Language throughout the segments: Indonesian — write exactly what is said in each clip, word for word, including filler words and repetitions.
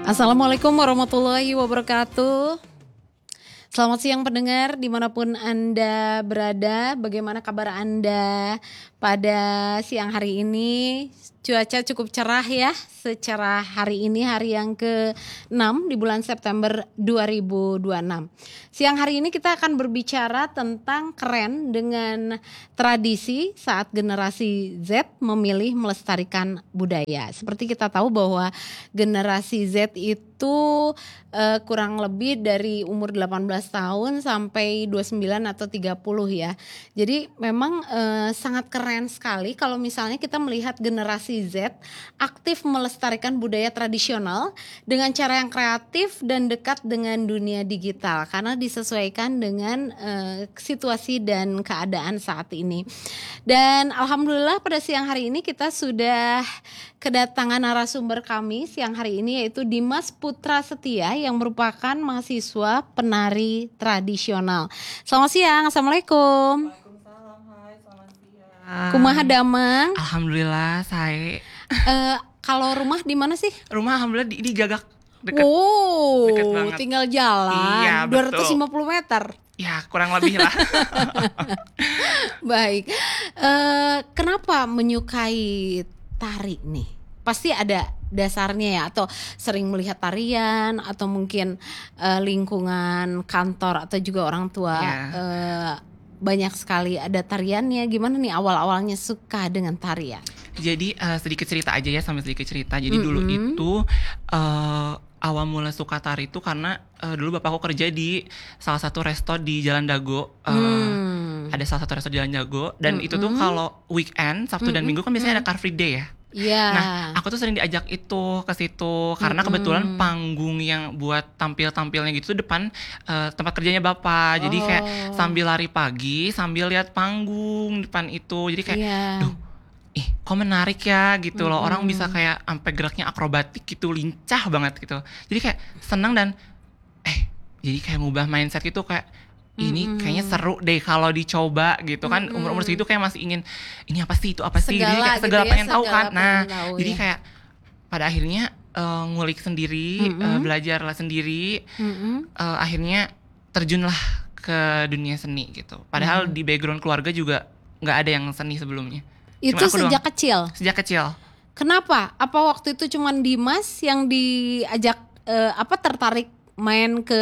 Assalamualaikum warahmatullahi wabarakatuh. Selamat siang pendengar dimanapun Anda berada. Bagaimana kabar Anda pada siang hari ini? Cuaca cukup cerah ya secara hari ini, hari yang ke enam di bulan September dua ribu dua puluh enam. Siang hari ini kita akan berbicara tentang keren dengan tradisi saat generasi Z memilih melestarikan budaya. Seperti kita tahu bahwa generasi Z itu uh, kurang lebih dari umur delapan belas tahun sampai dua puluh sembilan atau tiga puluh ya. Jadi memang uh, sangat keren sekali kalau misalnya kita melihat generasi Z aktif melestarikan budaya tradisional dengan cara yang kreatif dan dekat dengan dunia digital karena disesuaikan dengan uh, situasi dan keadaan saat ini. Dan alhamdulillah pada siang hari ini kita sudah kedatangan narasumber kami siang hari ini yaitu Dimas Putra Setia yang merupakan mahasiswa penari tradisional. Selamat siang, Assalamualaikum. Waalaikumsalam, hai, selamat siang. Kumaha damang? Alhamdulillah, saya. Uh, kalau rumah di mana sih? Rumah alhamdulillah di, di Gagak, dekat. Wow, Deket banget. tinggal jalan Iya, dua ratus lima puluh meter. Ya, kurang lebih lah. Baik, uh, kenapa menyukai tari nih? Pasti ada dasarnya ya, atau sering melihat tarian, atau mungkin uh, lingkungan kantor atau juga orang tua Ya. uh, banyak sekali ada tariannya. Gimana nih awal-awalnya suka dengan tarian? Jadi uh, sedikit cerita aja ya, sambil sedikit cerita. Jadi Mm-hmm. dulu itu uh, awal mula suka tari itu karena uh, dulu bapakku kerja di salah satu resto di Jalan Dago. Uh, Hmm. Ada salah satu resto di Jalan Dago dan Mm-hmm. itu tuh kalau weekend Sabtu dan Minggu kan biasanya ada Car Free Day ya. Iya. Nah, aku tuh sering diajak itu ke situ karena Mm-mm. kebetulan panggung yang buat tampil-tampilnya gitu tuh depan uh, tempat kerjanya bapak. Jadi kayak Oh. sambil lari pagi, sambil lihat panggung depan itu. Jadi kayak, Iya. duh, ih, kok menarik ya gitu loh. Orang Mm-mm. bisa kayak sampai geraknya akrobatik gitu, lincah banget gitu. Jadi kayak senang dan eh, jadi kayak ngubah mindset gitu kayak ini Mm-mm. kayaknya seru deh kalau dicoba gitu kan. Mm-mm. Umur-umur segitu kayak masih ingin ini apa sih itu apa sih, Segala jadi kayak gitu segala ya, pengen tahu segala kan. Nah, pengen tahu jadi ya. kayak pada akhirnya eh, ngulik sendiri, Mm-mm. eh, belajar lah sendiri, Mm-mm. eh, akhirnya terjunlah ke dunia seni gitu. Padahal di background keluarga juga nggak ada yang seni sebelumnya. Itu Cuma aku sejak doang. kecil. Sejak kecil. Kenapa? Apa waktu itu cuman Dimas yang diajak eh, apa tertarik main ke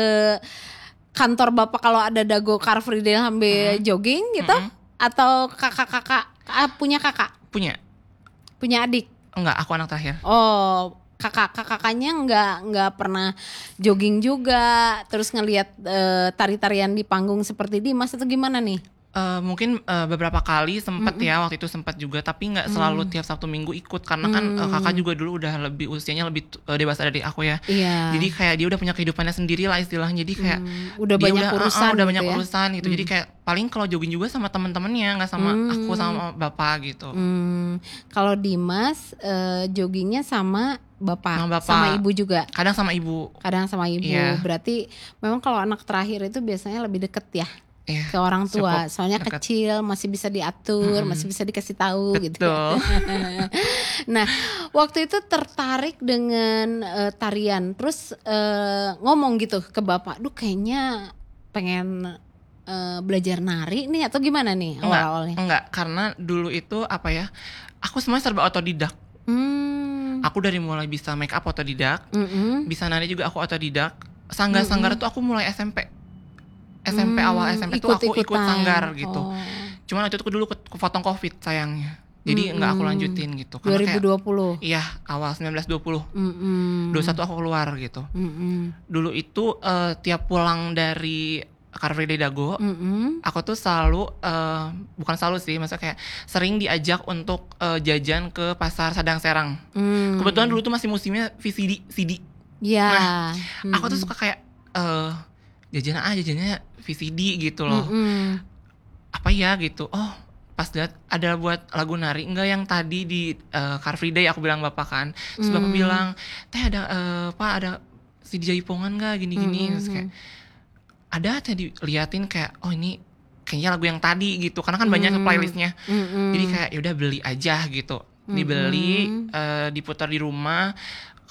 kantor bapak kalau ada Dago Car Free Day sambil jogging gitu? Mm-mm. Atau kakak-kakak ah, punya kakak? Punya? Punya adik? Enggak, aku anak terakhir. Oh, kakak kakaknya nggak nggak pernah jogging juga, terus ngelihat eh, tari-tarian di panggung seperti Dimas atau gimana nih? Eh, mungkin eh, beberapa kali sempet ya, waktu itu sempat juga, tapi nggak selalu tiap Sabtu Minggu ikut karena kan eh, kakak juga dulu udah lebih usianya lebih eh, dewasa dari aku ya. Iya. Jadi kayak dia udah punya kehidupannya sendiri lah istilahnya. Jadi kayak Hmm, udah dia banyak udah, urusan uh, uh, udah gitu banyak ya? urusan gitu. Jadi kayak paling kalau jogging juga sama teman-temannya, nggak sama aku sama bapak gitu. Hmm, kalau Dimas eh, joggingnya sama bapak, Sama bapak. sama ibu juga. Kadang sama ibu. Kadang sama ibu. Iya. Berarti memang kalau anak terakhir itu biasanya lebih deket ya Iya, ke orang tua. cukup Soalnya deket. kecil, masih bisa diatur, masih bisa dikasih tahu gitu. Betul. Nah, waktu itu tertarik dengan eh, tarian, terus eh, ngomong gitu ke bapak, "Duh, kayaknya pengen eh, belajar nari nih," atau gimana nih Enggak, awal-awalnya? enggak, karena dulu itu apa ya? Aku semuanya serba otodidak. Hmm. Aku dari mulai bisa make up otodidak, Mm-mm. bisa nari juga aku otodidak. Sanggar-sanggar tuh aku mulai S M P. S M P Hmm, awal S M P tuh aku ikut ikut-ikutan. sanggar gitu. Oh. Cuman waktu itu aku dulu ke- kepotong Covid sayangnya. Jadi enggak aku lanjutin gitu. dua Karena ribu kayak dua puluh. iya, awal sembilan belas dua puluh. Mm-mm. dua puluh satu aku keluar gitu. Mm-mm. Dulu itu eh, tiap pulang dari Car Free Day Dago, Mm-mm. aku tuh selalu eh, bukan selalu sih, maksudnya kayak sering diajak untuk eh, jajan ke pasar Sadang Serang. Mm. Kebetulan dulu tuh masih musimnya V C D, C D. Ya. Nah, Aku tuh suka kayak eh jajan aja, jajannya V C D gitu loh. Mm-mm. Apa ya gitu. Oh, pas lihat ada buat lagu nari, enggak yang tadi di eh, Car Free Day aku bilang bapak kan. Terus bapak Hmm. bilang, "Teh ada eh, Pak ada C D Jaipongan enggak gini-gini?" Terus kayak ada tadi liatin kayak oh ini kayaknya lagu yang tadi gitu. Karena kan banyak playlistnya. Mm-mm. Jadi kayak ya udah beli aja gitu. Dibeli, eh, diputar di rumah.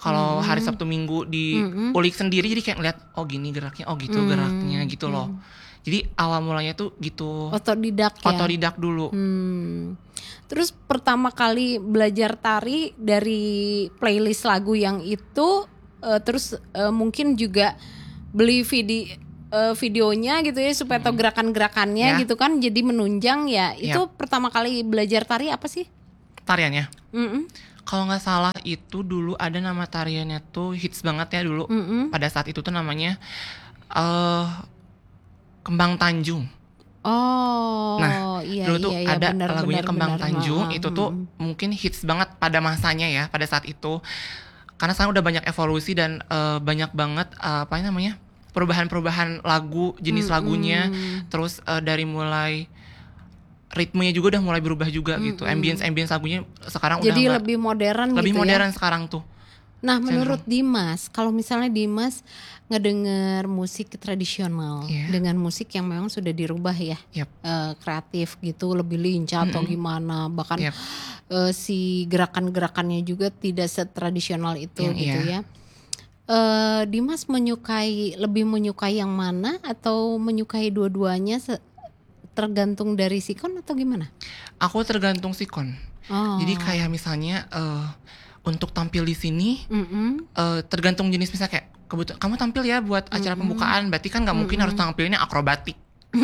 Kalau Mm-mm. hari Sabtu Minggu Mm-mm. diulik sendiri, jadi kayak ngeliat oh gini geraknya, oh gitu Mm. geraknya gitu loh. Mm. Jadi awal mulanya tuh gitu. Otodidak ya. Otodidak dulu. Hmm. Terus pertama kali belajar tari dari playlist lagu yang itu, uh, terus uh, mungkin juga beli video uh, videonya gitu ya supaya tahu gerakan-gerakannya Ya. gitu kan, jadi menunjang ya. Itu Yap. pertama kali belajar tari apa sih? Tariannya. Mm-mm. Kalau nggak salah itu dulu ada nama tariannya tuh hits banget ya dulu. Mm-mm. Pada saat itu tuh namanya uh, Kembang Tanjung. Oh, Nah, iya, dulu tuh iya, iya, ada benar, lagunya benar, Kembang benar. Tanjung, Nah, itu tuh mm-mm. mungkin hits banget pada masanya ya, pada saat itu. Karena sekarang udah banyak evolusi dan uh, banyak banget uh, apa namanya perubahan-perubahan lagu, jenis Mm-mm. lagunya. Terus uh, dari mulai ritmenya juga udah mulai berubah juga gitu. Mm-mm. Ambience-ambience lagunya sekarang Jadi udah nggak- lebih modern lebih gitu modern ya. sekarang tuh. Nah, menurut Dimas, kalau misalnya Dimas ngedenger musik tradisional Iya. dengan musik yang memang sudah dirubah ya, Yap. eh, kreatif gitu, lebih lincah atau gimana, bahkan Yap. eh, si gerakan-gerakannya juga tidak setradisional itu Yang gitu iya. ya. Eh, Dimas menyukai, lebih menyukai yang mana atau menyukai dua-duanya se- tergantung dari sikon atau gimana? Aku tergantung sikon. Oh. Jadi kayak misalnya eh, untuk tampil di sini Mm-mm. eh, tergantung jenis, misalnya kayak kebutuhan kamu tampil ya buat acara pembukaan, berarti kan nggak mungkin harus tampilnya akrobatik.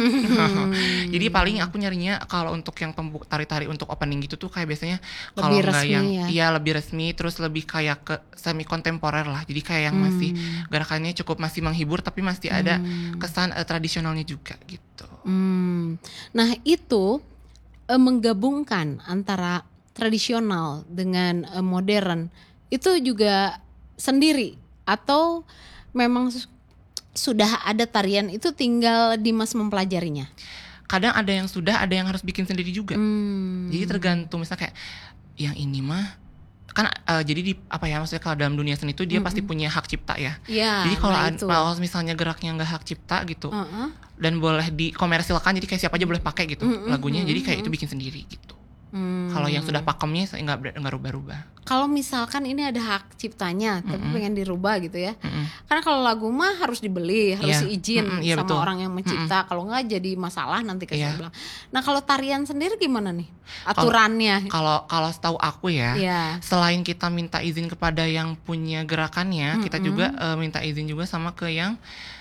Jadi paling aku nyarinya kalau untuk yang pembu- tari-tari untuk opening gitu tuh kayak biasanya kalau Lebih nggak resmi yang ya? iya lebih resmi, terus lebih kayak ke semi kontemporer lah. Jadi kayak yang masih gerakannya cukup masih menghibur tapi masih ada kesan eh, tradisionalnya juga gitu. Hmm. Nah itu eh, menggabungkan antara tradisional dengan eh, modern itu juga sendiri atau memang su- sudah ada tarian itu tinggal Dimas mempelajarinya? Kadang ada yang sudah, ada yang harus bikin sendiri juga. Hmm. Jadi tergantung, misalnya kayak yang ini mah kan eh, jadi di apa ya maksudnya kalau dalam dunia seni itu dia pasti punya hak cipta ya. Ya, Jadi kalau nah ad- itu. kalau misalnya geraknya nggak hak cipta gitu Uh-uh. dan boleh dikomersilkan, jadi kayak siapa aja boleh pakai gitu Mm-mm, lagunya. Jadi kayak mm-mm. itu bikin sendiri gitu. Hmm. Kalau yang sudah pakemnya saya nggak ber- nggak rubah-rubah. Kalau misalkan ini ada hak ciptanya tapi pengen dirubah gitu ya. Mm-mm. Karena kalau lagu mah harus dibeli, harus Iya. izin Mm-mm, iya, sama betul. orang yang mencipta. Kalau nggak jadi masalah nanti kayak Iya. saya bilang. Nah, kalau tarian sendiri gimana nih aturannya? Kalau kalau setahu aku ya, Iya. selain kita minta izin kepada yang punya gerakannya, kita juga eh, minta izin juga sama ke yang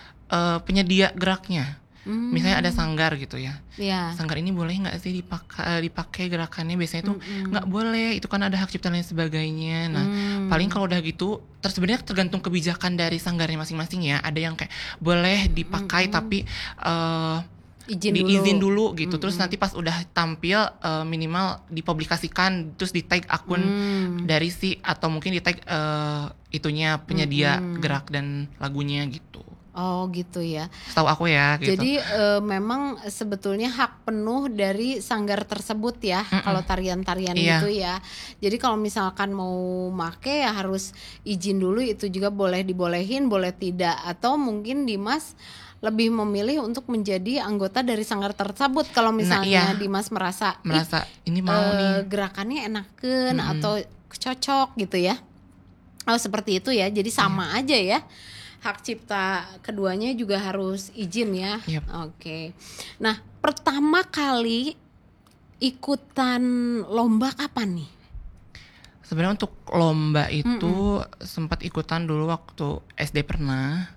eh, penyedia geraknya. Hmm. Misalnya ada sanggar gitu ya. Iya. Sanggar ini boleh nggak sih dipakai dipakai gerakannya? Biasanya tuh nggak boleh, itu kan ada hak cipta dan sebagainya. Nah, Hmm. paling kalau udah gitu, terus sebenarnya tergantung kebijakan dari sanggarnya masing-masing ya. Ada yang kayak boleh dipakai tapi eh, Izin diizin dulu. dulu gitu. Terus nanti pas udah tampil eh, minimal dipublikasikan, terus di tag akun Hmm. dari si atau mungkin di tag eh, itunya penyedia gerak dan lagunya gitu. Oh gitu ya. Setahu aku ya gitu. Jadi eh, memang sebetulnya hak penuh dari sanggar tersebut ya. Kalau tarian-tarian Iya. gitu ya. Jadi kalau misalkan mau make ya harus izin dulu, itu juga boleh dibolehin, boleh tidak. Atau mungkin Dimas lebih memilih untuk menjadi anggota dari sanggar tersebut kalau misalnya iya. Dimas merasa "Ih, merasa ini mau eh, nih. gerakannya enakan atau cocok gitu ya. Oh seperti itu ya. Jadi sama aja ya. Hak cipta keduanya juga harus izin ya. Yap. Oke. Nah, pertama kali ikutan lomba kapan nih? Sebenarnya untuk lomba itu sempat ikutan dulu waktu S D pernah.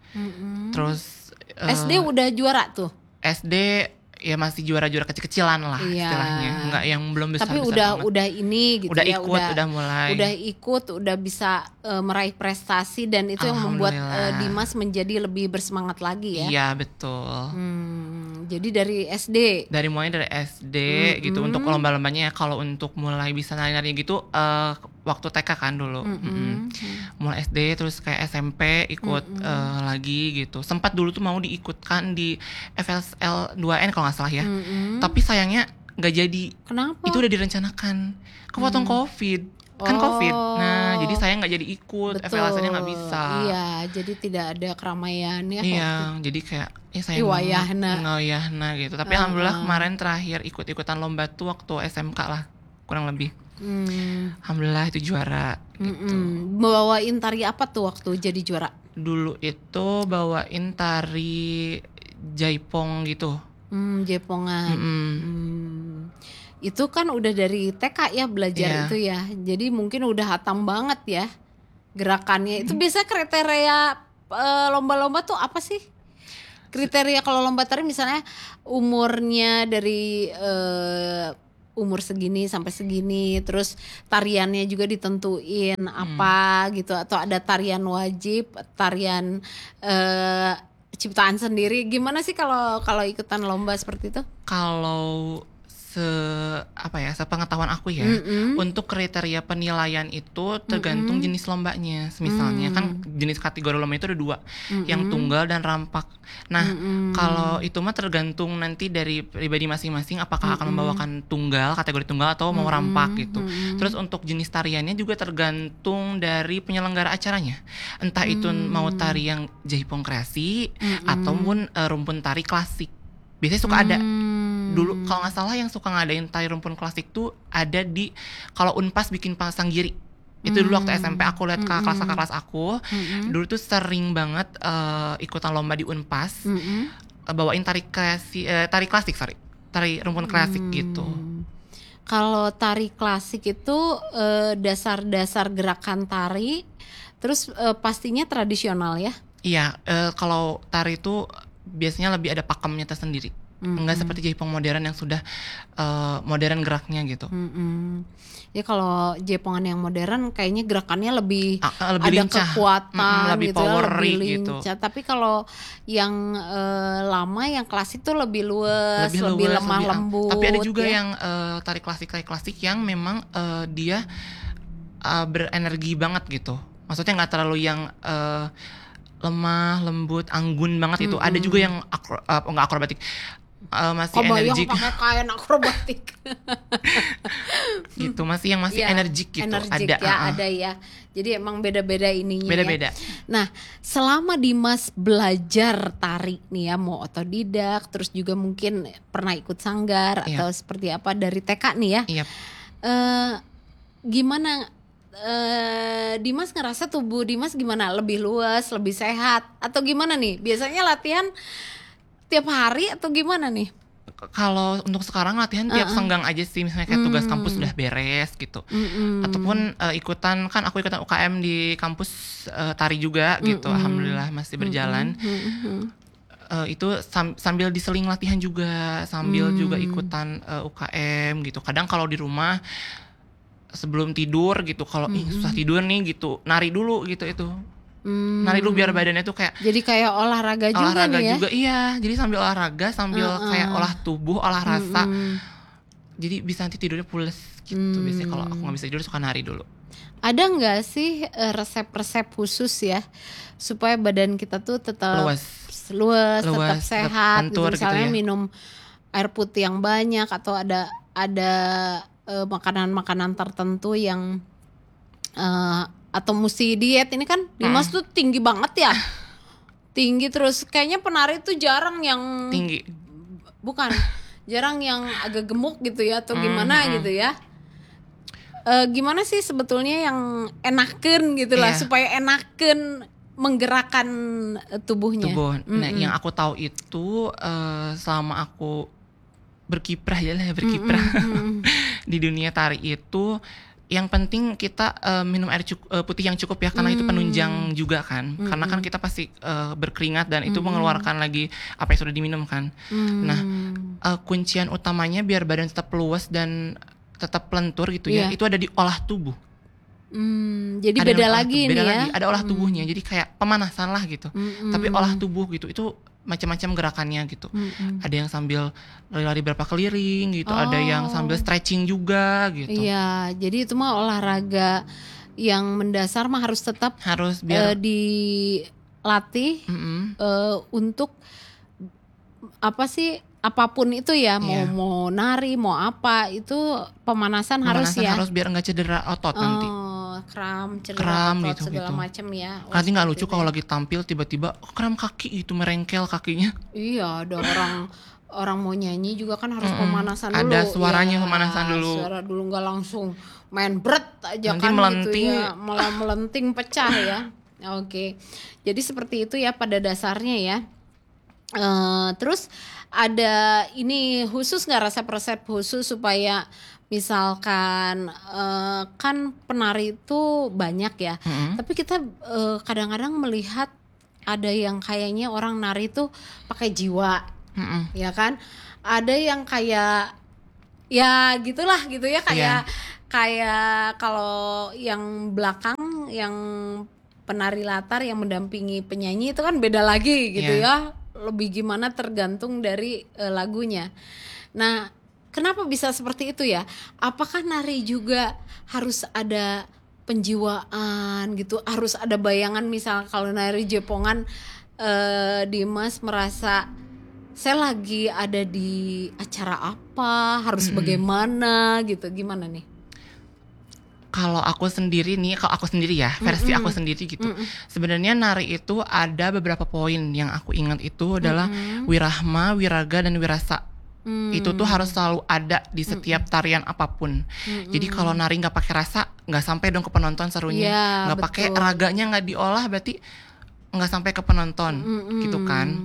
Terus eh, S D udah juara tuh. S D ya masih juara-juara kecil-kecilan lah Iya. istilahnya, nggak yang belum besar Tapi besar udah banget. udah ini gitu Udah ya, ikut, udah mulai. Udah ikut, udah bisa eh, meraih prestasi dan itu yang membuat eh, Alhamdulillah. Dimas menjadi lebih bersemangat lagi ya. Iya betul. Hmm, jadi dari S D. Dari mulai dari S D gitu untuk lomba-lombanya ya. Kalau untuk mulai bisa nari-nari gitu eh, waktu T K kan dulu. Mm-mm. Mulai S D terus kayak S M P ikut eh, lagi gitu. Sempat dulu tuh mau diikutkan di F S L dua N kalau nggak salah ya. Tapi sayangnya nggak jadi. Kenapa? Itu udah direncanakan. Kepotong Covid. Kan Oh. Covid. Nah, jadi saya nggak jadi ikut. F L S-nya nggak bisa. Iya, jadi tidak ada keramaian ya. Iya, jadi kayak ya saya Iwayahna. ngawayahna gitu. Tapi Uh-uh. alhamdulillah kemarin terakhir ikut-ikutan lomba tuh waktu S M K lah, kurang lebih. Hmm. Alhamdulillah itu juara gitu. Mm-mm. Bawain tari apa tuh waktu jadi juara? Dulu itu bawain tari jaipong gitu. Hmm, jaipongan. Mm-mm. Hmm. Itu kan udah dari T K ya belajar Iya. itu ya. Jadi mungkin udah hatam banget ya gerakannya. Itu biasa kriteria eh, lomba-lomba tuh apa sih? Kriteria kalau lomba tari misalnya umurnya dari eh, umur segini sampai segini, terus tariannya juga ditentuin apa gitu, atau ada tarian wajib, tarian eh, ciptaan sendiri. Gimana sih kalau kalau ikutan lomba seperti itu? Kalau se apa ya sepengetahuan aku ya, Mm-mm. untuk kriteria penilaian itu tergantung Mm-mm. jenis lombanya. Misalnya kan jenis kategori lomba itu ada dua, yang tunggal dan rampak. Nah Mm-mm. kalau itu mah tergantung nanti dari pribadi masing-masing, apakah akan membawakan tunggal, kategori tunggal atau mau rampak gitu. Terus untuk jenis tariannya juga tergantung dari penyelenggara acaranya, entah itu mau tari yang jaipong kreasi ataupun eh, rumpun tari klasik. Biasanya suka ada. Dulu kalau nggak salah yang suka ngadain tari rumpun klasik tuh ada di kalau Unpas bikin pasang giri. Itu dulu waktu S M P aku lihat kakak kelas kakak kelas aku. Dulu tuh sering banget eh, ikutan lomba di Unpas. Mm-mm. eh, bawain tari klasik eh, tari klasik, sorry. Tari rumpun klasik gitu. Kalau tari klasik itu eh, dasar-dasar gerakan tari, terus eh, pastinya tradisional ya. Iya, eh, kalau tari itu biasanya lebih ada pakemnya tersendiri. Enggak seperti jaipong modern yang sudah eh, modern geraknya gitu. Mm-mm. Ya kalau jaipongan yang modern kayaknya gerakannya lebih, Ah, ah, lebih ada lincah. kekuatan Mm-mm, lebih gitu ya, powery lebih gitu. lincah. Tapi kalau yang eh, lama, yang klasik tuh lebih luas, lebih, lebih luas, lemah lebih- lembut. Tapi ada juga ya. yang eh, tari klasik tari klasik yang memang eh, dia eh, berenergi banget gitu. Maksudnya nggak terlalu yang eh, lemah lembut anggun banget itu. Ada juga yang akro, eh, nggak akrobatik, eh, masih Kebayang energik pakai kain akrobatik. gitu, masih yang masih Ya, energik gitu. energik Ada, ya, ah, ah. ada ya. Jadi emang beda-beda ininya. Beda-beda. Ya. Nah, selama Dimas belajar tari nih ya, mau otodidak, terus juga mungkin pernah ikut sanggar Iya. atau seperti apa dari T K nih ya. Iya. Eh, gimana eh, Dimas ngerasa tubuh Dimas gimana? Lebih luas, lebih sehat atau gimana nih? Biasanya latihan tiap hari atau gimana nih? Kalau untuk sekarang latihan tiap Uh-uh. senggang aja sih, misalnya kayak tugas kampus udah beres gitu. Mm-mm. Ataupun eh, ikutan, kan aku ikutan U K M di kampus eh, tari juga gitu. Alhamdulillah masih berjalan. Mm-mm. Eh, itu sam- sambil diseling latihan juga, sambil juga ikutan eh, U K M gitu. Kadang kalau di rumah sebelum tidur gitu, kalau ih susah tidur nih gitu, nari dulu gitu itu. Mm. Nari dulu biar badannya tuh kayak Jadi kayak olahraga juga olahraga nih ya. juga, iya. Jadi sambil olahraga, sambil Uh-uh. kayak olah tubuh, olah rasa. Mm-mm. Jadi bisa nanti tidurnya pules gitu. Biasanya kalau aku nggak bisa tidur suka nari dulu. Ada nggak sih eh, resep-resep khusus ya supaya badan kita tuh tetap Luas. luas, tetap Luas, tetap sehat, gitu. lentur gitu Misalnya ya. minum air putih yang banyak atau ada ada eh, makanan-makanan tertentu yang eh, atau mesti diet. Ini kan Dimas tuh tinggi banget ya, tinggi terus. Kayaknya penari tuh jarang yang Tinggi. bukan jarang yang agak gemuk gitu ya atau gimana gitu ya. Eh, gimana sih sebetulnya yang enaken gitu lah Iya. supaya enaken menggerakkan eh, tubuhnya. Tubuh. Nah, Mm-mm. yang aku tahu itu eh, selama aku berkiprah ya lah berkiprah di dunia tari itu, yang penting kita eh, minum air cuk- eh, putih yang cukup ya, karena itu penunjang juga kan. Karena kan kita pasti eh, berkeringat dan itu mengeluarkan lagi apa yang sudah diminum kan. Nah, eh, kuncian utamanya biar badan tetap luas dan tetap lentur gitu ya, Iya. itu ada di olah tubuh. Hmm, jadi Ada beda namanya olah lagi tubuh, nih beda ya. lagi. Ada olah tubuhnya, jadi kayak pemanasan lah gitu. Mm-mm. Tapi olah tubuh gitu itu macam-macam gerakannya gitu. Mm-mm. Ada yang sambil lari-lari berapa keliling gitu, ada yang sambil stretching juga gitu. Iya, jadi itu mah olahraga yang mendasar mah harus tetap Harus eh, biar dilatih Mm-mm. eh, untuk apa sih, apapun itu ya, mau Iya. mau nari mau apa itu pemanasan, harus pemanasan ya. harus biar enggak cedera otot nanti. Oh, kram, cedera Kram otot, gitu, segala gitu. macam ya. Oh, Nanti nggak seperti lucu itu kalau ya. lagi tampil tiba-tiba oh, kram kaki gitu, merengkel kakinya. Iya, ada orang orang mau nyanyi juga kan harus Mm-mm. pemanasan dulu. Ada suaranya ya, pemanasan dulu. Suara dulu nggak langsung main bret aja Nanti kan melenting. gitu ya, malah melenting pecah ya. Oke, jadi seperti itu ya pada dasarnya ya. Uh, terus ada ini khusus nggak, resep resep khusus supaya misalkan uh, kan penari itu banyak ya, Mm-mm. tapi kita uh, kadang-kadang melihat ada yang kayaknya orang nari itu pakai jiwa, Mm-mm. ya kan? Ada yang kayak ya gitulah gitu ya, kayak Iya. kayak kalau yang belakang yang penari latar yang mendampingi penyanyi itu kan beda lagi gitu Iya. ya. Lebih gimana tergantung dari uh, lagunya. Nah, kenapa bisa seperti itu ya? Apakah nari juga harus ada penjiwaan gitu, harus ada bayangan, misal kalau nari jepongan, uh, Dimas merasa saya lagi ada di acara apa, harus Mm-mm. bagaimana gitu, gimana nih? Kalau aku sendiri nih, kalau aku sendiri ya, versi Mm-mm. aku sendiri gitu. Mm-mm. Sebenarnya nari itu ada beberapa poin yang aku ingat itu adalah Mm-mm. wirahma, wiraga, dan wirasa. Mm. Itu tuh harus selalu ada di setiap tarian apapun. Mm-mm. Jadi kalau nari nggak pakai rasa, nggak sampai dong ke penonton serunya. Ya, Nggak pakai betul. raganya, nggak diolah, berarti nggak sampai ke penonton, Mm-mm. gitu kan.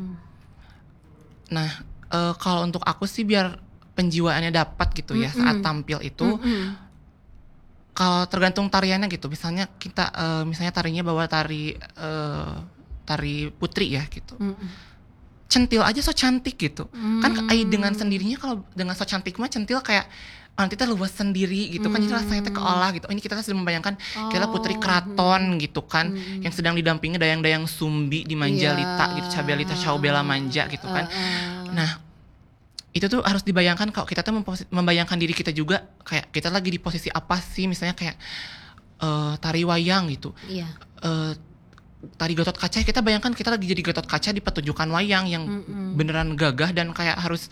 Nah, uh, kalau untuk aku sih biar penjiwaannya dapat gitu ya Mm-mm. saat tampil itu. Mm-mm. Kalau tergantung tariannya gitu, misalnya kita uh, misalnya tarinya bawa tari uh, tari putri ya gitu, Mm-mm. centil aja so cantik gitu, Mm. kan ai dengan sendirinya kalau dengan so cantik mah centil kayak nanti kita luas sendiri gitu kan, jadi rasanya teh keolah gitu. Oh, ini kita sudah membayangkan kita putri Oh, keraton gitu kan, hmm. yang sedang didampingi dayang-dayang Sumbi di Manjalita Iya. gitu, Cabelita Caubela Manja gitu kan. Uh, uh. Nah, itu tuh harus dibayangkan kalau kita tuh memposi- membayangkan diri kita juga kayak kita lagi di posisi apa sih, misalnya kayak uh, tari wayang gitu. Iya. Uh, tari Gatot Kaca, kita bayangkan kita lagi jadi Gatot Kaca di pertunjukan wayang yang Mm-mm. beneran gagah dan kayak harus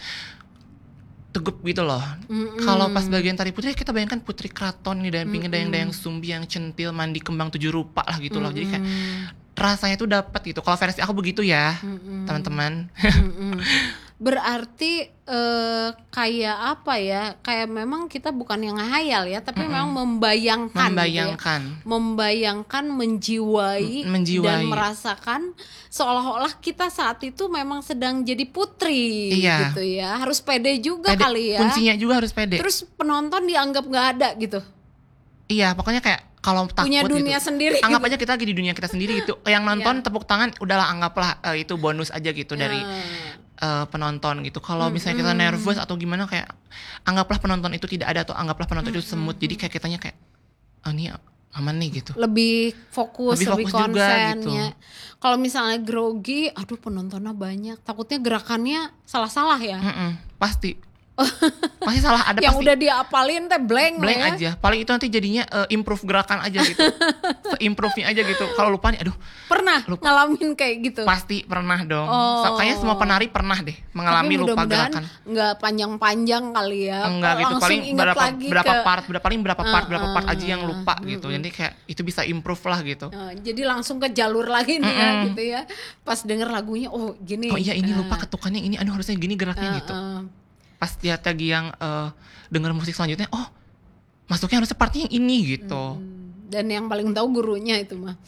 tegup gitu loh. Mm-mm. Kalau pas bagian tari putri kita bayangkan putri keraton nih dampingi Mm-mm. dayang-dayang Sumbi yang centil mandi kembang tujuh rupa lah gitu loh. Jadi kayak Mm-mm. rasanya tuh dapat gitu. Kalau versi aku begitu ya, Mm-mm. teman-teman. Mm-mm. Berarti eh, kayak apa ya? Kayak memang kita bukan yang ngehayal ya, tapi Mm-mm. memang membayangkan, Membayangkan. gitu ya. Membayangkan, menjiwai, M- menjiwai. dan merasakan seolah-olah kita saat itu memang sedang jadi putri, Iya. gitu ya. Harus pede juga Pede, kali ya. kuncinya juga harus pede. Terus penonton dianggap nggak ada gitu. Iya, pokoknya kayak kalau takut Punya dunia gitu, sendiri. anggap gitu. aja kita lagi di dunia kita sendiri gitu. Yang nonton Iya. tepuk tangan, udahlah anggaplah eh, itu bonus aja gitu dari Ya. eh, penonton gitu. Kalau Mm-mm. misalnya kita nervous atau gimana, kayak anggaplah penonton itu tidak ada atau anggaplah penonton itu semut. Jadi kayak kitanya kayak, oh ini aman nih gitu. Lebih fokus, Lebih lebih, fokus juga, konsen gitu. ya. Kalau misalnya grogi, aduh penontonnya banyak, takutnya gerakannya salah-salah ya. Mm-mm, pasti. Pasti salah ada Yang pasti. udah diapalin teh blank, Blank ya. aja. Paling itu nanti jadinya eh, improve gerakan aja gitu. Se-improve-nya aja gitu. Kalau lupa nih, aduh, Pernah Lupa. ngalamin kayak gitu. pasti pernah dong. Oh. So, kayaknya semua penari pernah deh mengalami Tapi lupa mudah-mudahan gerakan. nggak panjang-panjang kali ya. Enggak gitu, Langsung paling ingat berapa lagi berapa ke, part, berapa paling berapa part, Uh, berapa part uh, aja yang lupa uh, gitu. uh, Jadi kayak itu bisa improve lah gitu. Uh, jadi langsung ke jalur lagi nih ya Mm-mm. gitu ya. Pas denger lagunya, oh gini. Oh iya, ini Uh, lupa ketukannya ini, aduh harusnya gini geraknya uh, gitu. uh. Pas lihat lagi yang eh, denger musik selanjutnya, oh masuknya harusnya partnya yang ini gitu. Hmm, Dan yang paling tahu gurunya itu mah.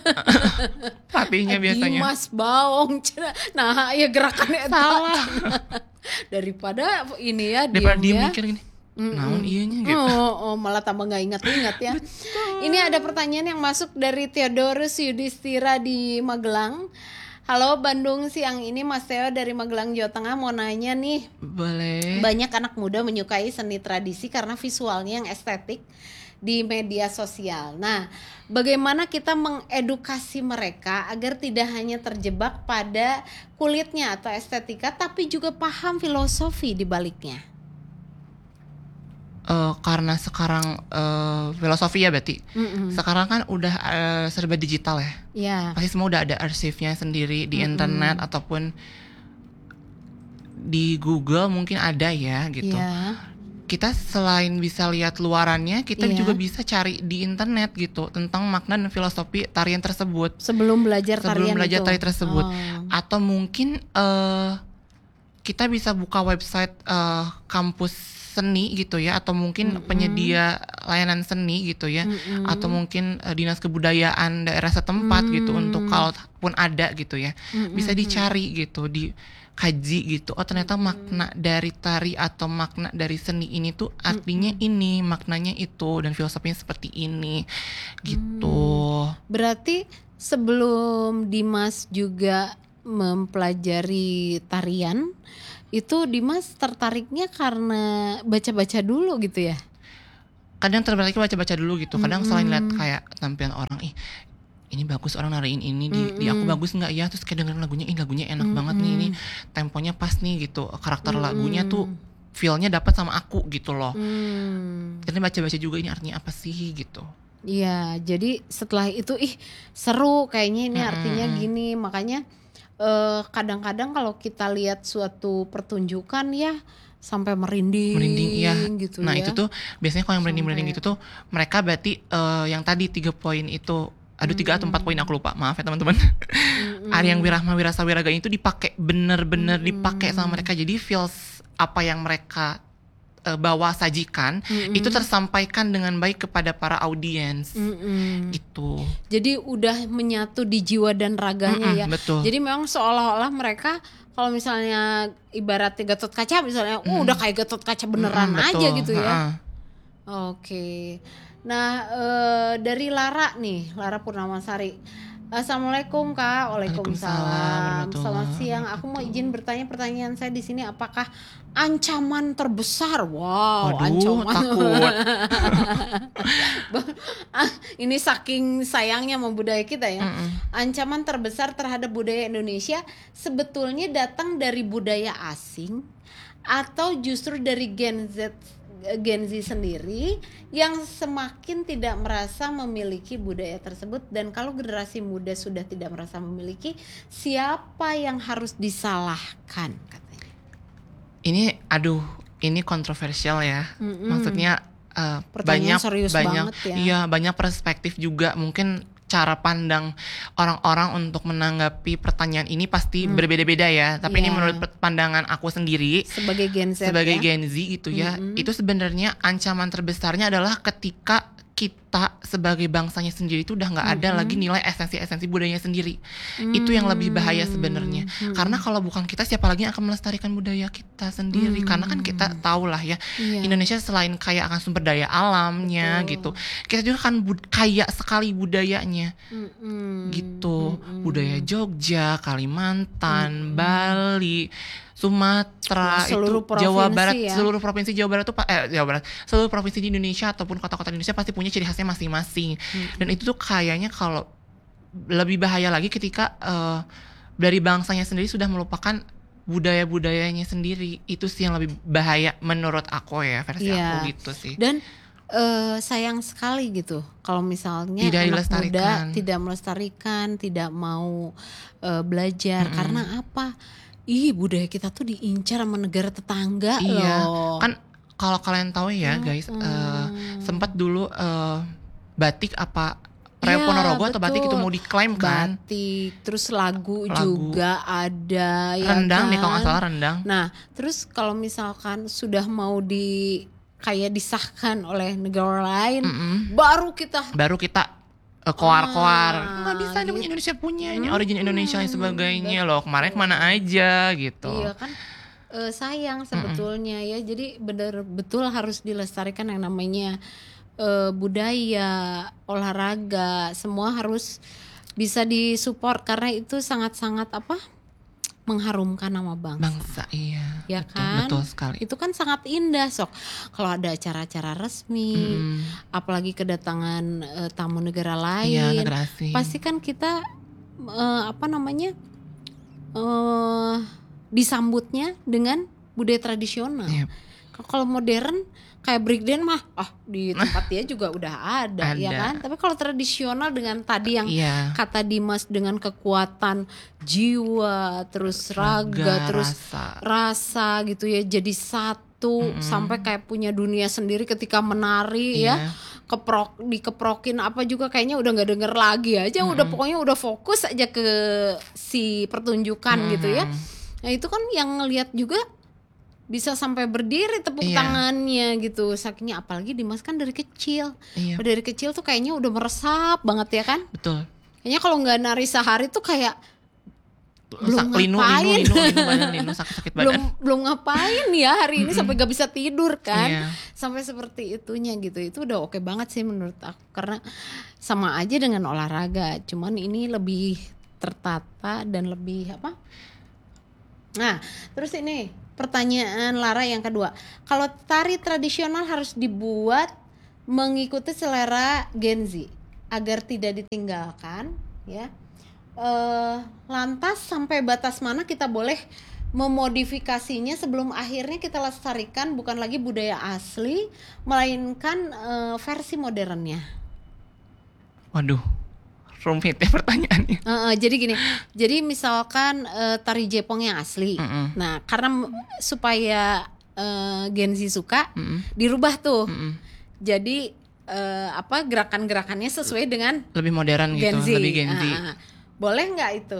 Pelatihnya biasanya. Dimas Baong. Cina. Nah, ya gerakannya eta. Salah. Daripada ini ya Daripada diam dia ya. mikir gini, naon iyanya gitu. Oh, oh, malah tambah nggak ingat-ingat ya. Ini ada pertanyaan yang masuk dari Theodorus Yudhistira di Magelang. Halo Bandung, siang ini Mas Theo dari Magelang, Jawa Tengah mau nanya nih. Boleh. Banyak anak muda menyukai seni tradisi karena visualnya yang estetik di media sosial. Nah, bagaimana kita mengedukasi mereka agar tidak hanya terjebak pada kulitnya atau estetika, tapi juga paham filosofi di baliknya? Eh, karena sekarang eh, filosofi ya berarti. Mm-mm. Sekarang kan udah eh, serba digital ya. Ya. Pasti semua udah ada arsipnya sendiri di Mm-mm. internet ataupun di Google mungkin ada ya gitu. Ya. Kita selain bisa lihat luarannya, kita Iya. juga bisa cari di internet gitu tentang makna dan filosofi tarian tersebut. Sebelum belajar Sebelum tarian belajar itu. tari tersebut. Oh. Atau mungkin eh kita bisa buka website uh, kampus seni gitu ya, atau mungkin mm-hmm. penyedia layanan seni gitu ya, mm-hmm. atau mungkin uh, dinas kebudayaan daerah setempat mm-hmm. gitu, untuk kalaupun ada gitu ya, mm-hmm. bisa dicari gitu, dikaji gitu. Oh ternyata mm-hmm. makna dari tari atau makna dari seni ini tuh artinya mm-hmm. ini, maknanya itu, dan filosofinya seperti ini gitu. Mm. Berarti sebelum Dimas juga mempelajari tarian, itu Dimas tertariknya karena baca-baca dulu gitu ya? Kadang tertariknya baca-baca dulu gitu. Kadang mm-hmm. selain lihat kayak tampilan orang, ih ini bagus orang nariin ini, di, mm-hmm. di aku bagus nggak ya? Terus kayak dengerin lagunya, ih lagunya enak mm-hmm. banget nih, ini temponya pas nih gitu. Karakter mm-hmm. lagunya tuh feel-nya dapat sama aku gitu loh. Mm. Jadi baca-baca juga ini artinya apa sih gitu. Iya, jadi setelah itu ih seru kayaknya ini mm-hmm. artinya gini, makanya Uh, kadang-kadang kalau kita lihat suatu pertunjukan ya sampai merinding, merinding ya. gitu nah, ya. Itu tuh biasanya kalau yang merinding-merinding gitu tuh mereka berarti uh, yang tadi tiga poin itu, aduh tiga mm-hmm. atau empat poin aku lupa, maaf ya teman-teman. Mm-hmm. Ada yang wirahma wirasa wiraga itu dipakai bener-bener mm-hmm. dipakai sama mereka, jadi feels apa yang mereka bawa sajikan mm-hmm. itu tersampaikan dengan baik kepada para audiens mm-hmm. gitu. Jadi udah menyatu di jiwa dan raganya mm-hmm, ya. Betul. Jadi memang seolah-olah mereka kalau misalnya ibaratnya Gatot Kaca misalnya, mm. oh udah kayak Gatot Kaca beneran mm-hmm, aja gitu ya. Uh-uh. Oke. Nah e, dari Lara nih, Lara Purnamasari. Assalamualaikum Kak. Waalaikumsalam. Selamat siang. Aku mau izin bertanya, pertanyaan saya di sini, apakah ancaman terbesar? Wow, Waduh, ancaman. Takut. Ini saking sayangnya sama budaya kita ya. Mm-mm. Ancaman terbesar terhadap budaya Indonesia sebetulnya datang dari budaya asing atau justru dari Gen Z Gen Z sendiri yang semakin tidak merasa memiliki budaya tersebut, dan kalau generasi muda sudah tidak merasa memiliki, siapa yang harus disalahkan katanya? Ini aduh, ini kontroversial ya. Mm-mm. Maksudnya uh, banyak serius banyak banget ya. Iya, banyak perspektif juga, mungkin cara pandang orang-orang untuk menanggapi pertanyaan ini pasti hmm. berbeda-beda ya. Tapi yeah. ini menurut pandangan aku sendiri sebagai Gen Z, sebagai ya? Gen Z gitu ya. Mm-hmm. Itu sebenarnya ancaman terbesarnya adalah ketika kita sebagai bangsanya sendiri itu udah nggak ada mm-hmm. lagi nilai esensi-esensi budayanya sendiri. Mm-hmm. Itu yang lebih bahaya sebenarnya. Mm-hmm. Karena kalau bukan kita, siapa lagi yang akan melestarikan budaya kita sendiri? Mm-hmm. Karena kan kita tahu lah ya, yeah. Indonesia selain kaya akan sumber daya alamnya oh. gitu, kita juga kan bud- kaya sekali budayanya. Mm-hmm. Gitu. Mm-hmm. Budaya Jogja, Kalimantan, mm-hmm. Bali, Sumatera, seluruh itu Jawa Barat, ya? seluruh provinsi Jawa Barat tuh eh Jawa Barat, seluruh provinsi di Indonesia ataupun kota-kota di Indonesia pasti punya ciri khasnya masing-masing. Hmm. Dan itu tuh kayaknya kalau lebih bahaya lagi ketika uh, dari bangsanya sendiri sudah melupakan budaya-budayanya sendiri. Itu sih yang lebih bahaya menurut aku ya, versi yeah. aku gitu sih. Dan uh, sayang sekali gitu kalau misalnya tidak anak muda tidak melestarikan, tidak mau uh, belajar. Mm-hmm. Karena apa? Ih, budaya kita tuh diincar sama negara tetangga iya. loh. Kan kalau kalian tahu ya guys, hmm. uh, sempat dulu uh, batik apa Reo ya, Ponorogo atau batik itu mau diklaim kan? Batik, terus lagu, lagu. juga ada. Rendang ya kan? nih kalau nggak salah, rendang. Nah, terus kalau misalkan sudah mau di kayak disahkan oleh negara lain, mm-mm. baru kita baru kita koar-koar ah, nggak bisa gitu. Indonesia punya ini origin Indonesia dan sebagainya loh, kemarin kemana aja gitu. Iya kan, e, sayang sebetulnya mm-mm. ya. Jadi benar betul harus dilestarikan yang namanya e, budaya, olahraga, semua harus bisa disupport karena itu sangat-sangat apa mengharumkan nama bangsa. Bangsa iya. Ya betul, kan? Betul sekali. Itu kan sangat indah sok. Kalau ada acara-acara resmi, mm. apalagi kedatangan uh, tamu negara lain, iya, negara asing. Pasti kan kita uh, apa namanya uh, disambutnya dengan budaya tradisional. Yep. Kalau modern kayak breakdance mah ah di tempat dia juga udah ada, ada. Ya kan. Tapi kalau tradisional dengan tadi yang yeah. kata Dimas, dengan kekuatan jiwa, terus raga, raga terus rasa. rasa gitu ya, jadi satu mm-hmm. sampai kayak punya dunia sendiri ketika menari yeah. ya. Keprok dikeprokin apa juga kayaknya udah nggak denger lagi aja, mm-hmm. udah pokoknya udah fokus aja ke si pertunjukan mm-hmm. gitu ya. Nah itu kan yang ngelihat juga bisa sampai berdiri tepuk Iya. tangannya gitu. Sakingnya, apalagi Dimas kan dari kecil. Iya. Dari kecil tuh kayaknya udah meresap banget ya kan. Betul. Kayaknya kalau nggak nari sehari tuh kayak belum linu, ngapain. linu, linu, linu, badan, linu, sakit-sakit badan. belum belum ngapain ya hari ini sampai gak bisa tidur kan. Iya. Sampai seperti itunya gitu. Itu udah oke banget sih menurut aku, karena sama aja dengan olahraga, cuman ini lebih tertata dan lebih apa. Nah terus ini pertanyaan Lara yang kedua, kalau tari tradisional harus dibuat mengikuti selera Gen Z agar tidak ditinggalkan ya, Uh, lantas sampai batas mana kita boleh memodifikasinya sebelum akhirnya kita lestarikan bukan lagi budaya asli melainkan uh, versi modernnya? Waduh, rumit ya pertanyaannya. Uh, uh, jadi gini, jadi misalkan uh, tari Jepang yang asli, Mm-mm. nah karena supaya uh, Gen Z suka, Mm-mm. dirubah tuh, Mm-mm. jadi uh, apa gerakan-gerakannya sesuai dengan Lebih modern Gen gitu, Z. lebih Gen Z. Uh, uh. Boleh nggak itu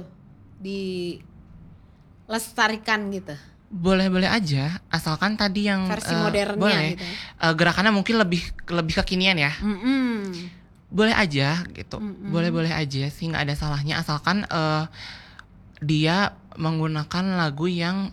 dilestarikan gitu? Boleh-boleh aja, asalkan tadi yang Versi eh, modernnya boleh. gitu. Eh, gerakannya mungkin lebih lebih kekinian ya. Mm-mm. Boleh aja gitu. Mm-mm. Boleh-boleh aja sih, nggak ada salahnya asalkan eh, dia menggunakan lagu yang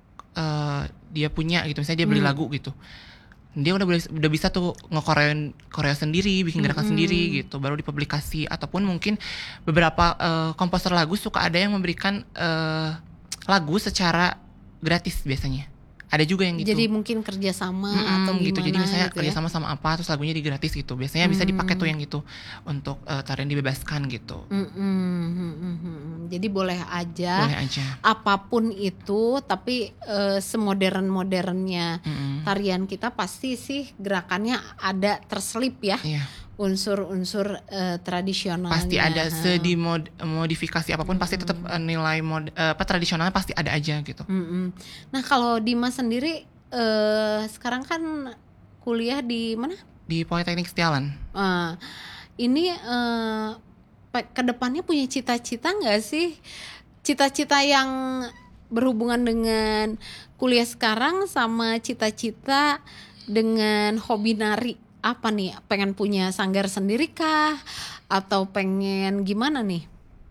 eh, dia punya gitu. Misalnya dia beli Mm. lagu gitu. Dia udah boleh, udah bisa tuh ngekoreoin koreo sendiri, bikin gerakan Mm-mm. sendiri gitu, baru dipublikasi. Ataupun mungkin beberapa eh, komposer lagu suka ada yang memberikan eh, lagu secara gratis biasanya. Ada juga yang gitu. Jadi mungkin kerjasama Mm-mm, atau gimana gitu. Jadi misalnya gitu kerja ya? sama sama apa, terus lagunya di gratis gitu. Biasanya bisa dipakai tuh Mm. yang gitu untuk eh, tarian dibebaskan gitu. Mm-mm, mm-mm. Jadi boleh aja, Boleh aja. apapun itu, tapi eh, semodern-modernnya Mm-mm. tarian kita pasti sih gerakannya ada terselip ya, Iya. unsur-unsur eh, tradisionalnya. Pasti ada Ha. sedimodifikasi apapun pasti tetap eh, nilai mod, eh, apa tradisionalnya pasti ada aja gitu. Mm-mm. Nah kalau Dimas sendiri eh, sekarang kan kuliah di mana? Di Politeknik Setiawan. Eh, ini eh, pe- kedepannya punya cita-cita nggak sih? Cita-cita yang berhubungan dengan kuliah sekarang sama cita-cita dengan hobi nari. Apa nih? Pengen punya sanggar sendiri kah? Atau pengen gimana nih?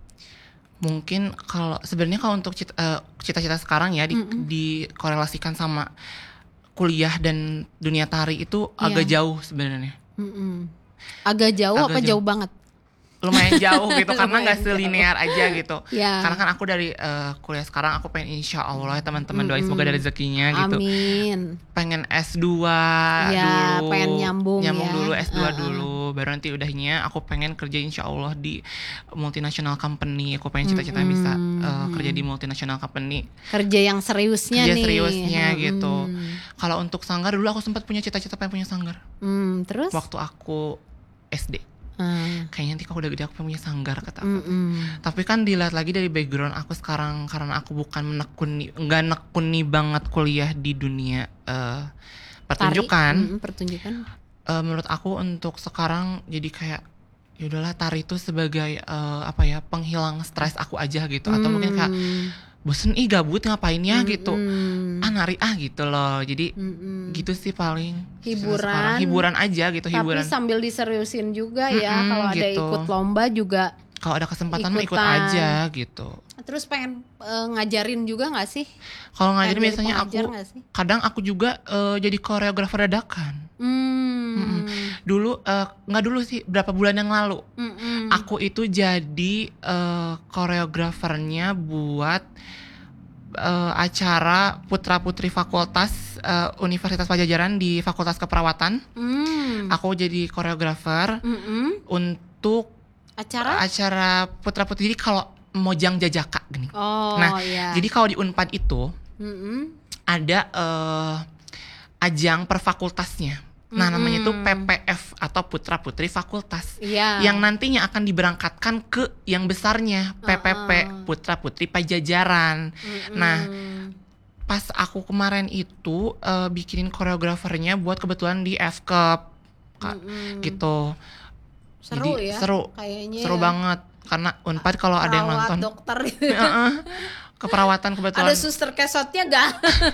Mungkin kalau sebenarnya kalau untuk cita, eh, cita-cita sekarang ya di, Mm-mm. dikorelasikan sama kuliah dan dunia tari itu agak Iya. jauh sebenarnya. Mm-mm. Agak jauh Agak apa jauh. jauh banget? Lumayan jauh gitu karena Lumayan nggak jauh. selinear aja gitu. Ya. Karena kan aku dari eh, kuliah sekarang aku pengen insya Allah ya teman-teman doain Mm-mm. semoga ada rezekinya gitu. Amin. Pengen S dua Ya, dulu. pengen nyambung ya. dulu S dua Uh-uh. dulu. Baru nanti udahnya aku pengen kerja insya Allah di multinational company. Aku pengen cita-cita bisa eh, kerja di multinational company. Kerja yang seriusnya Kerja nih. seriusnya Mm-mm. gitu. Kalau untuk sanggar dulu aku sempat punya cita-cita pengen punya sanggar. Hmm, terus? Waktu aku S D. Ah. Kayaknya nanti kalau udah gede aku pengen punya sanggar kata aku. Mm-mm. Tapi kan dilihat lagi dari background aku sekarang karena aku bukan menekuni, nggak nekuni banget kuliah di dunia eh, pertunjukan. Tari, mm, pertunjukan. Eh, menurut aku untuk sekarang jadi kayak ya udahlah tari itu sebagai eh, apa ya penghilang stres aku aja gitu. Atau mungkin kayak bosen ih gabut ngapain ya gitu. Mm-mm. Ah nari ah gitu loh. Jadi Mm-mm. gitu sih paling Hiburan. sekarang. Hiburan aja gitu, Tapi hiburan. sambil diseriusin juga ya. Mm-mm, Kalau ada gitu. ikut lomba juga. Kalau ada kesempatan mah ikut ikutan. aja gitu. Terus pengen eh, ngajarin juga nggak sih? Kalau Pengen ngajarin jadi biasanya aku pengajar nggak sih? kadang aku juga eh, jadi koreografer dadakan. Hmm. Dulu eh, nggak dulu sih berapa bulan yang lalu Mm-mm. aku itu jadi eh, koreografernya buat eh, acara putra putri fakultas eh, Universitas Pajajaran di Fakultas Keperawatan. Mm. Aku jadi koreografer Mm-mm. untuk Acara? acara putra putri. Jadi kalau Mojang Jajaka gini. Oh Nah, ya. Jadi kalau di Unpad itu Mm-mm. ada eh, ajang per fakultasnya. Nah, namanya itu P P F atau Putra Putri Fakultas. Iya. Yang nantinya akan diberangkatkan ke yang besarnya P P P Uh-uh. Putra Putri Pajajaran. Mm-mm. Nah, pas aku kemarin itu eh, bikinin koreografernya buat kebetulan di F K P Kak, Mm-mm. gitu. Seru Jadi, ya. seru. Kayaknya Seru ya. banget karena Unpad kalau ada yang Perawat, nonton. dokter. Heeh. keperawatan kebetulan. Ada suster kesotnya gak?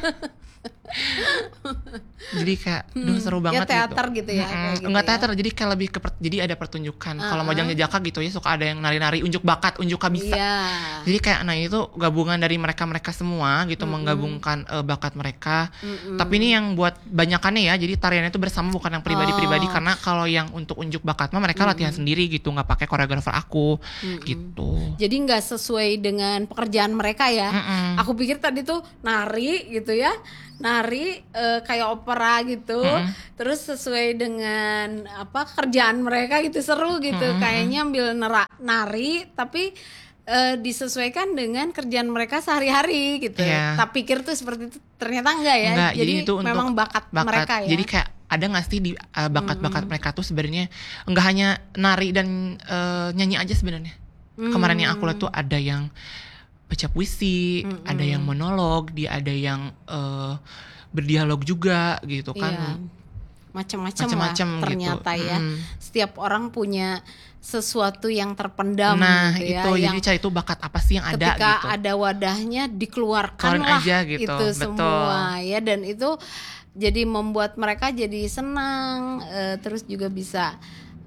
Jadi kayak duh seru banget ya teater gitu, gitu ya, mm-mm. kayak gitu Enggak ya. teater, jadi kayak lebih ke per- jadi ada pertunjukan. Uh-uh. Kalau Mojang Jajaka gitu ya suka ada yang nari-nari, unjuk bakat, unjuk kabisa. Iya. Jadi kayak nah itu gabungan dari mereka-mereka semua gitu, Mm-mm. menggabungkan uh, bakat mereka. Mm-mm. Tapi ini yang buat banyakannya ya, jadi tariannya itu bersama bukan yang pribadi-pribadi. Oh. Karena kalau yang untuk unjuk bakat mah mereka latihan sendiri gitu, nggak pakai koreografer aku. Mm-mm. Gitu. Jadi nggak sesuai dengan pekerjaan mereka ya. Mm-mm. Aku pikir tadi tuh nari gitu ya, nari eh, kayak opera gitu. Mm-mm. Terus sesuai dengan apa kerjaan mereka gitu, seru gitu. Mm-mm. Kayaknya ambil nera- nari tapi eh, disesuaikan dengan kerjaan mereka sehari-hari gitu. Iya. Tak pikir tuh seperti itu, ternyata enggak ya. Enggak, jadi, jadi itu untuk memang bakat, bakat mereka ya. Jadi kayak ada nggak sih di uh, bakat-bakat mereka tuh sebenarnya nggak hanya nari dan uh, nyanyi aja sebenarnya. Hmm. Kemarin yang aku lihat tuh ada yang baca puisi, Mm-mm. ada yang monolog, dia ada yang uh, berdialog juga gitu kan. Iya. Macam-macam lah Macam-macam gitu. ternyata ya. Mm. Setiap orang punya sesuatu yang terpendam Nah gitu ya, itu yang jadi cari itu bakat apa sih yang ada ketika gitu. ada wadahnya dikeluarkan Keluarin lah aja gitu, itu betul. semua ya, dan itu jadi membuat mereka jadi senang, eh, terus juga bisa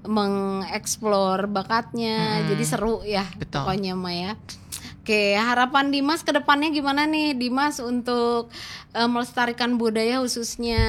mengeksplor bakatnya. Mm-mm. Jadi seru ya. Betul. Pokoknya mah ya. Oke, harapan Dimas ke depannya gimana nih Dimas untuk eh, melestarikan budaya khususnya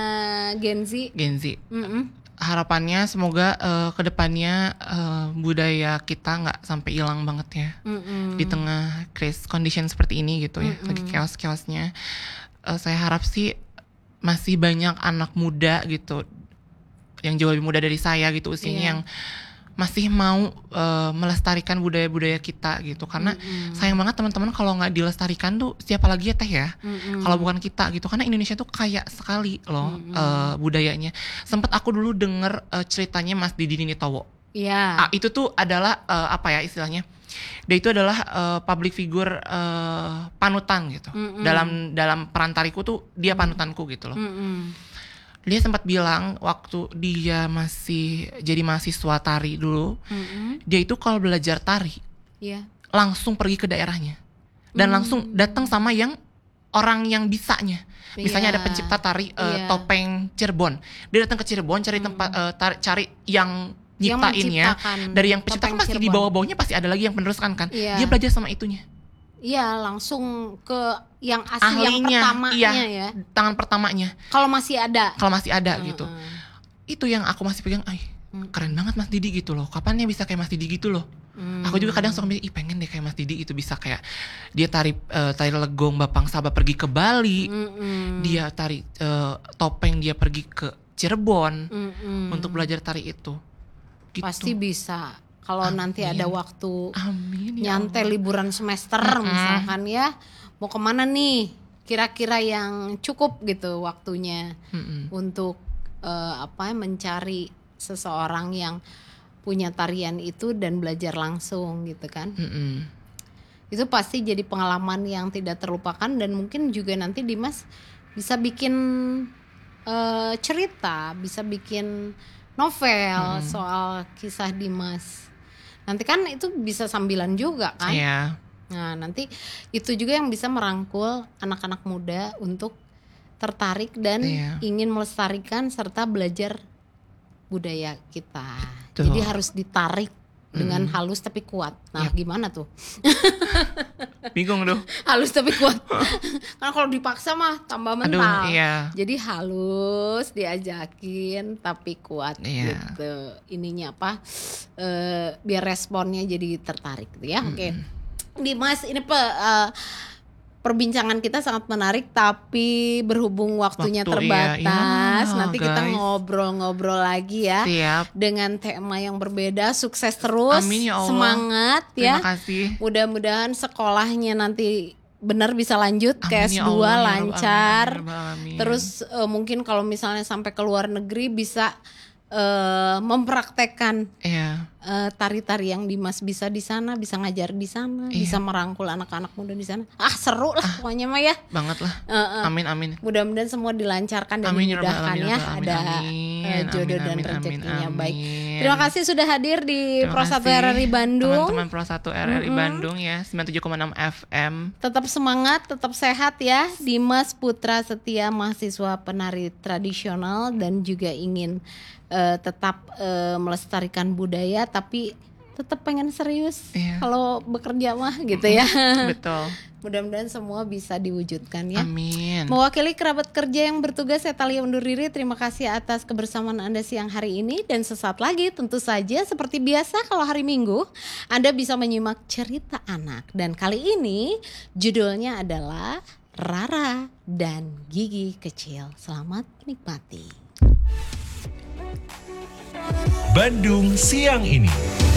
Gen Z? Gen Z. Mm-mm. Harapannya semoga uh, kedepannya uh, budaya kita nggak sampai hilang banget ya. Mm-mm. Di tengah crisis condition seperti ini gitu ya, Mm-mm. lagi chaos-chaosnya. Uh, saya harap sih masih banyak anak muda gitu yang jauh lebih muda dari saya gitu usianya, Iya. yang masih mau uh, melestarikan budaya-budaya kita gitu. Karena Mm-mm. sayang banget teman-teman kalau nggak dilestarikan tuh siapa lagi ya teh ya, Mm-mm. kalau bukan kita gitu. Karena Indonesia tuh kaya sekali loh Mm-mm. uh, budayanya. Sempet aku dulu denger uh, ceritanya Mas Didi Ninitowo. Iya. Ah, itu tuh adalah uh, apa ya istilahnya? Dia itu adalah uh, public figure uh, panutan gitu. Mm-mm. Dalam dalam peran tariku tuh dia panutanku gitu loh. Mm-mm. Dia sempat bilang waktu dia masih jadi mahasiswa tari dulu, Mm-mm. dia itu kalau belajar tari Iya. langsung pergi ke daerahnya dan Hmm. langsung datang sama yang orang yang bisanya. Misalnya Iya. ada pencipta tari uh, Iya. topeng Cirebon, dia datang ke Cirebon cari tempat uh, tar- cari yang Yang nyiptainnya. menciptakan Dari yang pencipta kan topeng masih di Cirebon. bawah-bawahnya pasti ada lagi yang peneruskan kan. Iya. Dia belajar sama itunya. Iya, langsung ke yang asli yang Ahlinya, pertamanya iya, ya. tangan pertamanya. Kalau masih ada. Kalau masih ada Mm-mm. gitu. Itu yang aku masih pegang, ay keren banget Mas Didi gitu loh. Kapan ya bisa kayak Mas Didi gitu loh. Mm. Aku juga kadang suka mikir, ih pengen deh kayak Mas Didi itu bisa kayak dia tari uh, tari legong Bapang Saba pergi ke Bali. Mm-mm. Dia tari uh, topeng dia pergi ke Cirebon Mm-mm. untuk belajar tari itu. Gitu. Pasti bisa. Kalau nanti ada waktu Amin ya nyantai Allah. liburan semester Mm-mm. misalkan ya, mau kemana nih? Kira-kira yang cukup gitu waktunya Mm-mm. untuk eh, apa mencari seseorang yang punya tarian itu dan belajar langsung gitu kan. Mm-mm. Itu pasti jadi pengalaman yang tidak terlupakan, dan mungkin juga nanti Dimas bisa bikin eh, cerita, bisa bikin novel Hmm. soal kisah Dimas. Nanti kan itu bisa sambilan juga kan. Iya. Nah nanti itu juga yang bisa merangkul anak-anak muda untuk tertarik dan Iya. ingin melestarikan serta belajar budaya kita. Betul. Jadi harus ditarik dengan Mm. halus tapi kuat. Nah, Yap. gimana tuh? Bingung tuh. Halus tapi kuat. Karena kalau dipaksa mah tambah mental. Aduh, iya. Jadi halus, diajakin tapi kuat Iya. gitu. Ininya apa? Eh, biar responnya jadi tertarik gitu ya. Oke. Dimas, ini pe, eh, perbincangan kita sangat menarik, tapi berhubung waktunya Waktu, terbatas, iya. Ya, nanti kita guys. ngobrol-ngobrol lagi ya. Siap. Dengan tema yang berbeda. Sukses terus, Amin ya Allah. semangat ya. Terima kasih. Mudah-mudahan sekolahnya nanti benar bisa lanjut ke Amin S ya dua Allah, ya Rabbal lancar. alamin, ya Rabbal alamin. Terus eh, mungkin kalau misalnya sampai ke luar negeri bisa eh, mempraktekkan Iya. eh, tari-tari yang Dimas bisa di sana, bisa ngajar di sana, Iya. bisa merangkul anak-anak muda di sana. Ah seru lah pokoknya mah ya. Banget lah. Eh, eh. Amin amin. Mudah-mudahan semua dilancarkan dan Amin ya dimudahkan Rabbal alamin, ya. ya Rabbal Ada alamin. uh, jodoh amin, dan amin, rezekinya. amin, Baik. amin. Terima kasih sudah hadir di Terima Pro satu kasih, R R I Bandung. Teman-teman Pro satu R R I Mm-mm. Bandung ya, sembilan puluh tujuh koma enam F M. Tetap semangat, tetap sehat ya. Dimas Putra Setia, mahasiswa penari tradisional dan juga ingin uh, tetap uh, melestarikan budaya, tapi tetap pengen serius Iya. kalau bekerja mah gitu ya. Betul. Mudah-mudahan semua bisa diwujudkan ya. Amin. Mewakili kerabat kerja yang bertugas, saya Thalia undur diri. Terima kasih atas kebersamaan Anda siang hari ini. Dan sesaat lagi tentu saja seperti biasa kalau hari Minggu Anda bisa menyimak cerita anak. Dan kali ini judulnya adalah Rara dan Gigi Kecil. Selamat menikmati. Bandung siang ini.